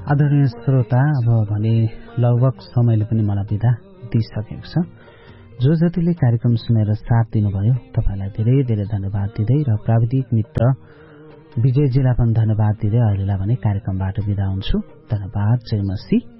आदरणीय श्रोता, अब भने लगभग समयले पनि मलाई बिदा दिइसकेको छ। जो जतिले कार्यक्रम सुनेर साथ दिनुभयो तपाईलाई धेरै धेरै धन्यवाद दिँदै र प्राविधिक मित्र विजयजीलाई पनि धन्यवाद दिँदै अहिलेलाई भने कार्यक्रमबाट बिदा हुन्छु। धन्यवाद। जय मसी।